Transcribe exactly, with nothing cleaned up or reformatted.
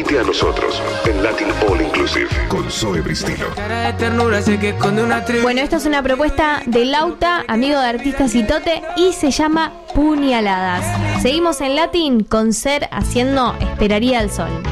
Unite a nosotros en Latin All Inclusive con Zoe Bristilo. Bueno, esta es una propuesta de Lauta, amigo de Artistas y Tote, y se llama Puñaladas. Seguimos en Latin con Ser haciendo Esperaría el Sol.